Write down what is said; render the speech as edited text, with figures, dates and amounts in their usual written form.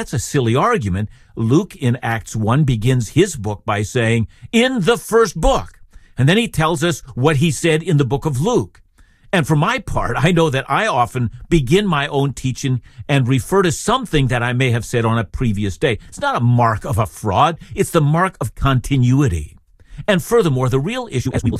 That's a silly argument. Luke in Acts 1 begins his book by saying, in the first book. And then he tells us what he said in the book of Luke. And for my part, I know that I often begin my own teaching and refer to something that I may have said on a previous day. It's not a mark of a fraud. It's the mark of continuity. And furthermore, the real issue, as we will